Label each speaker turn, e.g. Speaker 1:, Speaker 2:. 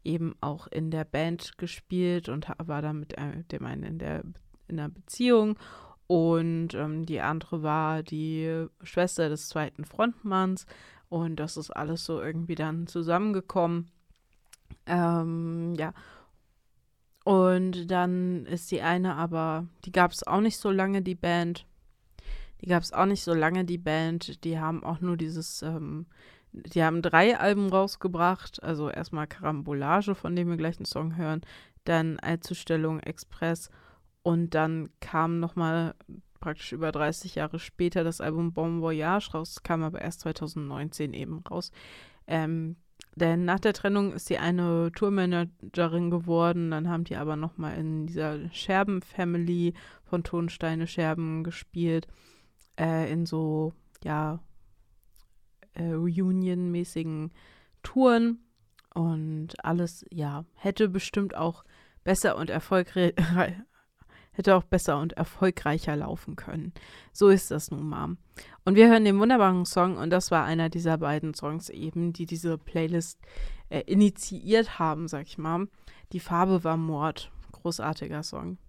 Speaker 1: eben auch in der Band gespielt und war dann mit dem einen in einer Beziehung. Und die andere war die Schwester des zweiten Frontmanns. Und das ist alles so irgendwie dann zusammengekommen. Ja, und dann ist die eine aber, die gab es auch nicht so lange, die Band. Die gab es auch nicht so lange, die Band. Die haben auch nur die haben 3 Alben rausgebracht. Also erstmal Karambolage, von dem wir gleich einen Song hören. Dann Allzustellung Express. Und dann kam nochmal praktisch über 30 Jahre später das Album Bon Voyage raus, kam aber erst 2019 eben raus. Denn nach der Trennung ist sie eine Tourmanagerin geworden, dann haben die aber nochmal in dieser Scherben-Family von Tonsteine Scherben gespielt, in so, ja, Reunion-mäßigen Touren und alles, ja, hätte auch besser und erfolgreicher laufen können. So ist das nun mal. Und wir hören den wunderbaren Song und das war einer dieser beiden Songs eben, die diese Playlist initiiert haben, sag ich mal. Die Farbe war Mord. Großartiger Song.